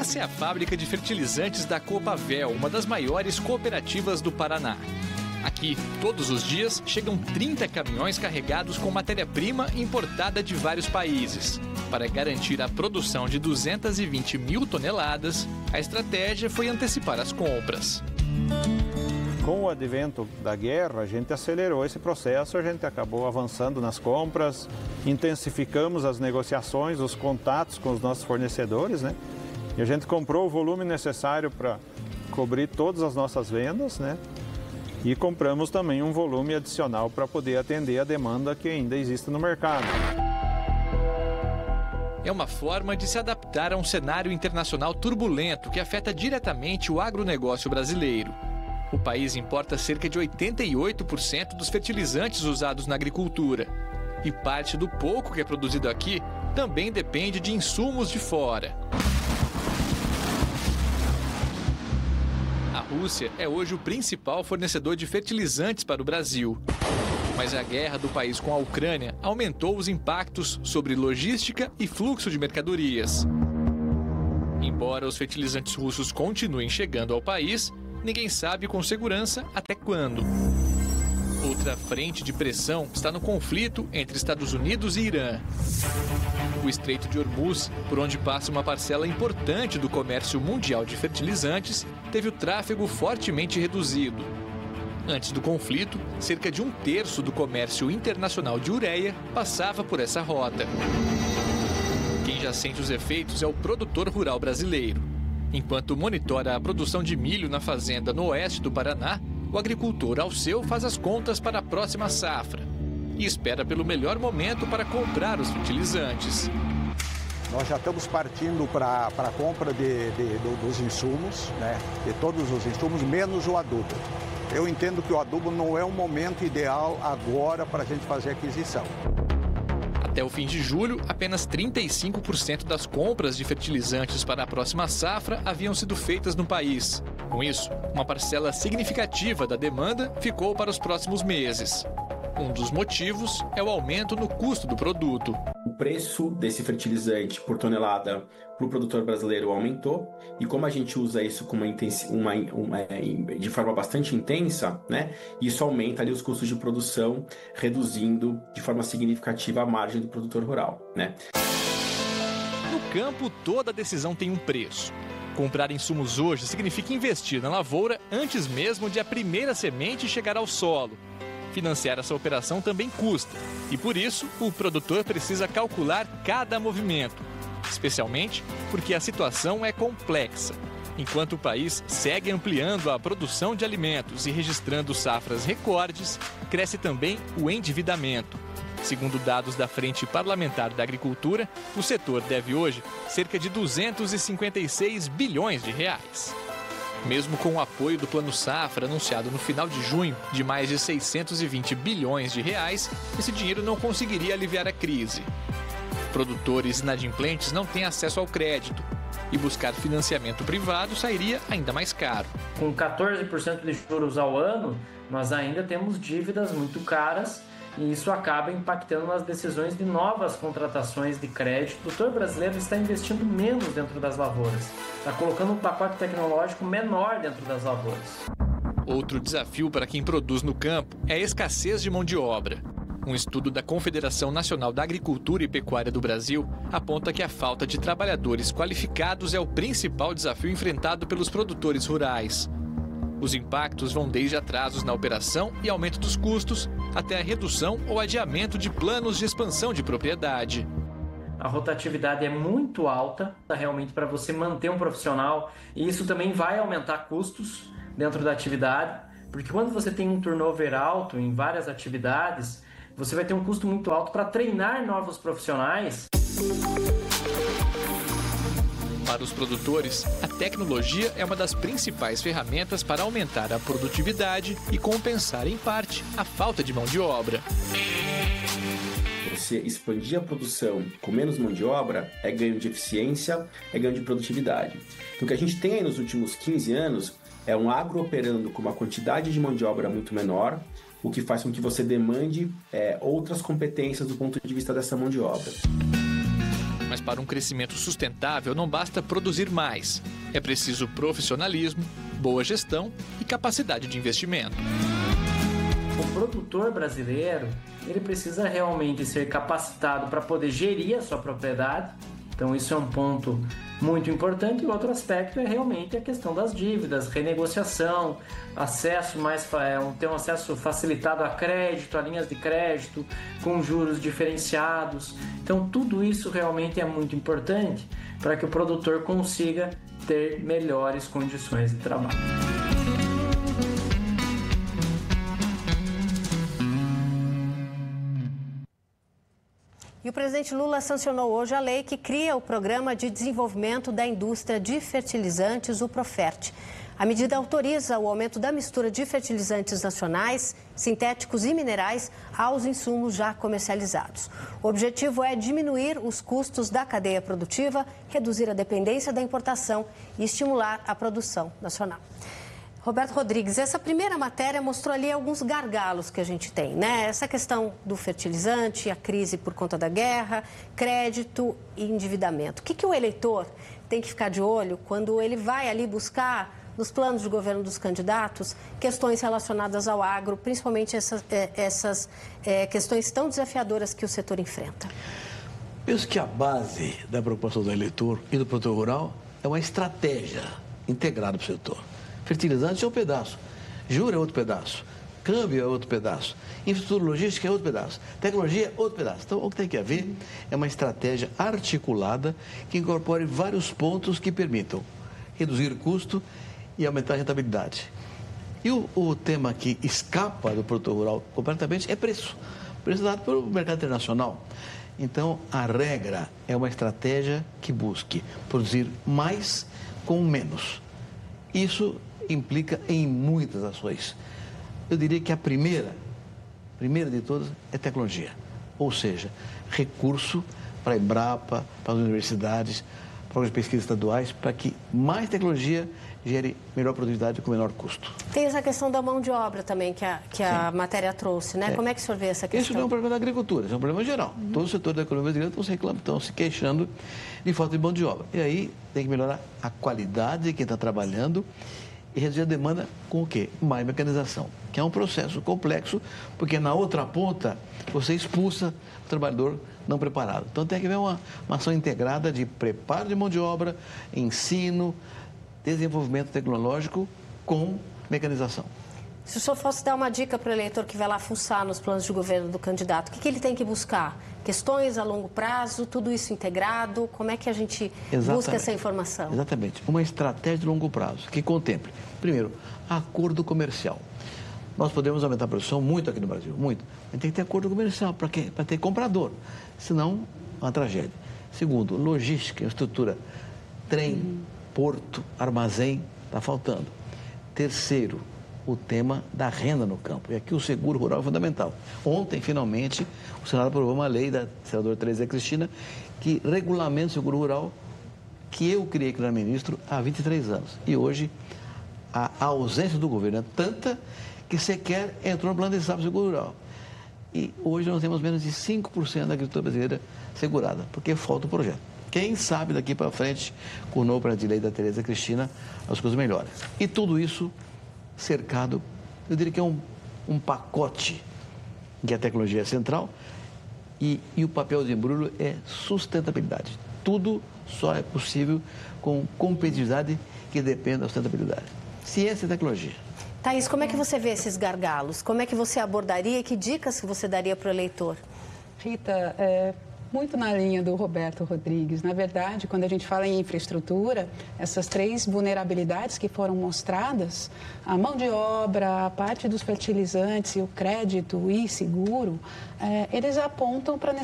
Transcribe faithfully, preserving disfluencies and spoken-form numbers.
Essa é a fábrica de fertilizantes da Copavel, uma das maiores cooperativas do Paraná. Aqui, todos os dias, chegam trinta caminhões carregados com matéria-prima importada de vários países. Para garantir a produção de duzentas e vinte mil toneladas, a estratégia foi antecipar as compras. Com o advento da guerra, a gente acelerou esse processo, a gente acabou avançando nas compras, intensificamos as negociações, os contatos com os nossos fornecedores, né? E a gente comprou o volume necessário para cobrir todas as nossas vendas, né? E compramos também um volume adicional para poder atender a demanda que ainda existe no mercado. É uma forma de se adaptar a um cenário internacional turbulento que afeta diretamente o agronegócio brasileiro. O país importa cerca de oitenta e oito por cento dos fertilizantes usados na agricultura. E parte do pouco que é produzido aqui também depende de insumos de fora. A Rússia é hoje o principal fornecedor de fertilizantes para o Brasil. Mas a guerra do país com a Ucrânia aumentou os impactos sobre logística e fluxo de mercadorias. Embora os fertilizantes russos continuem chegando ao país, ninguém sabe com segurança até quando. Outra frente de pressão está no conflito entre Estados Unidos e Irã. O Estreito de Hormuz, por onde passa uma parcela importante do comércio mundial de fertilizantes, teve o tráfego fortemente reduzido. Antes do conflito, cerca de um terço do comércio internacional de ureia passava por essa rota. Quem já sente os efeitos é o produtor rural brasileiro. Enquanto monitora a produção de milho na fazenda no oeste do Paraná, o agricultor Alceu faz as contas para a próxima safra e espera pelo melhor momento para comprar os fertilizantes. Nós já estamos partindo para a compra de, de, de, dos insumos, né? De todos os insumos, menos o adubo. Eu entendo que o adubo não é um momento ideal agora para a gente fazer aquisição. Até o fim de julho, apenas trinta e cinco por cento das compras de fertilizantes para a próxima safra haviam sido feitas no país. Com isso, uma parcela significativa da demanda ficou para os próximos meses. Um dos motivos é o aumento no custo do produto. O preço desse fertilizante por tonelada para o produtor brasileiro aumentou, e como a gente usa isso com uma intensi- uma, uma, de forma bastante intensa, né, isso aumenta ali os custos de produção, reduzindo de forma significativa a margem do produtor rural, né? No campo, toda decisão tem um preço. Comprar insumos hoje significa investir na lavoura antes mesmo de a primeira semente chegar ao solo. Financiar essa operação também custa, e por isso o produtor precisa calcular cada movimento, especialmente porque a situação é complexa. Enquanto o país segue ampliando a produção de alimentos e registrando safras recordes, cresce também o endividamento. Segundo dados da Frente Parlamentar da Agricultura, o setor deve hoje cerca de duzentos e cinquenta e seis bilhões de reais. Mesmo com o apoio do Plano Safra anunciado no final de junho, de mais de seiscentos e vinte bilhões de reais, esse dinheiro não conseguiria aliviar a crise. Produtores inadimplentes não têm acesso ao crédito e buscar financiamento privado sairia ainda mais caro. Com quatorze por cento de juros ao ano, nós ainda temos dívidas muito caras e isso acaba impactando nas decisões de novas contratações de crédito. O produtor brasileiro está investindo menos dentro das lavouras, está colocando um pacote tecnológico menor dentro das lavouras. Outro desafio para quem produz no campo é a escassez de mão de obra. Um estudo da Confederação Nacional da Agricultura e Pecuária do Brasil aponta que a falta de trabalhadores qualificados é o principal desafio enfrentado pelos produtores rurais. Os impactos vão desde atrasos na operação e aumento dos custos, até a redução ou adiamento de planos de expansão de propriedade. A rotatividade é muito alta, realmente, para você manter um profissional, e isso também vai aumentar custos dentro da atividade, porque quando você tem um turnover alto em várias atividades, você vai ter um custo muito alto para treinar novos profissionais. Para os produtores, a tecnologia é uma das principais ferramentas para aumentar a produtividade e compensar, em parte, a falta de mão de obra. Você expandir a produção com menos mão de obra é ganho de eficiência, é ganho de produtividade. Então, o que a gente tem aí nos últimos quinze anos é um agro operando com uma quantidade de mão de obra muito menor, o que faz com que você demande é, outras competências do ponto de vista dessa mão de obra. Mas Mas para um crescimento sustentável não basta produzir mais. É preciso profissionalismo, boa gestão e capacidade de investimento. O produtor brasileiro, ele precisa realmente ser capacitado para poder gerir a sua propriedade. Então isso é um ponto muito importante. E outro aspecto é realmente a questão das dívidas, renegociação, acesso mais, ter um acesso facilitado a crédito, a linhas de crédito, com juros diferenciados. Então tudo isso realmente é muito importante para que o produtor consiga ter melhores condições de trabalho. E o presidente Lula sancionou hoje a lei que cria o Programa de Desenvolvimento da Indústria de Fertilizantes, o Profert. A medida autoriza o aumento da mistura de fertilizantes nacionais, sintéticos e minerais aos insumos já comercializados. O objetivo é diminuir os custos da cadeia produtiva, reduzir a dependência da importação e estimular a produção nacional. Roberto Rodrigues, essa primeira matéria mostrou ali alguns gargalos que a gente tem, né? Essa questão do fertilizante, a crise por conta da guerra, crédito e endividamento. O que, que o eleitor tem que ficar de olho quando ele vai ali buscar, nos planos de governo dos candidatos, questões relacionadas ao agro, principalmente essas, essas é, questões tão desafiadoras que o setor enfrenta? Penso que a base da preocupação do eleitor e do produtor rural é uma estratégia integrada para o setor. Fertilizantes é um pedaço, juros é outro pedaço, câmbio é outro pedaço, infraestrutura logística é outro pedaço, tecnologia é outro pedaço. Então, o que tem que haver é uma estratégia articulada que incorpore vários pontos que permitam reduzir o custo e aumentar a rentabilidade. E o, o tema que escapa do produtor rural completamente é preço, preço dado pelo mercado internacional. Então, a regra é uma estratégia que busque produzir mais com menos. Isso implica em muitas ações. Eu diria que a primeira, primeira de todas, é tecnologia. Ou seja, recurso para a Embrapa, para as universidades, para as pesquisas estaduais, para que mais tecnologia gere melhor produtividade com menor custo. Tem essa questão da mão de obra também, que a, que a matéria trouxe, né? É. Como é que o senhor vê essa questão? Isso não é um problema da agricultura, isso é um problema geral. Uhum. Todos os setores da economia brasileira estão se reclamando, estão se queixando de falta de mão de obra. E aí tem que melhorar a qualidade de quem está trabalhando e reduzir a demanda com o quê? Mais mecanização, que é um processo complexo, porque na outra ponta você expulsa o trabalhador não preparado. Então tem que haver uma, uma ação integrada de preparo de mão de obra, ensino, desenvolvimento tecnológico com mecanização. Se o senhor fosse dar uma dica para o eleitor que vai lá fuçar nos planos de governo do candidato, o que, que ele tem que buscar? Questões a longo prazo, tudo isso integrado? Como é que a gente Exatamente. busca essa informação? Exatamente. Uma estratégia de longo prazo que contemple, primeiro, acordo comercial. Nós podemos aumentar a produção muito aqui no Brasil, muito. Mas tem que ter acordo comercial para quê? Para ter comprador, senão é uma tragédia. Segundo, logística, estrutura, trem, uhum. porto, armazém, está faltando. Terceiro, o tema da renda no campo. E aqui o seguro rural é fundamental. Ontem, finalmente, o Senado aprovou uma lei da senadora Tereza Cristina que regulamenta o seguro rural, que eu criei que era ministro há vinte e três anos. E hoje, a ausência do governo é tanta que sequer entrou no plano de saúde do seguro rural. E hoje nós temos menos de cinco por cento da agricultura brasileira segurada, porque falta o projeto. Quem sabe daqui para frente, com o novo projeto de lei da Tereza Cristina, as coisas melhoram. E tudo isso cercado, eu diria que é um, um pacote que a tecnologia é central e, e o papel de embrulho é sustentabilidade. Tudo só é possível com competitividade que depende da sustentabilidade. Ciência e tecnologia. Thaís, como é que você vê esses gargalos? Como é que você abordaria e que dicas que você daria para o eleitor? Rita, é... muito na linha do Roberto Rodrigues. Na verdade, quando a gente fala em infraestrutura, essas três vulnerabilidades que foram mostradas, a mão de obra, a parte dos fertilizantes e o crédito e seguro, é, eles apontam para a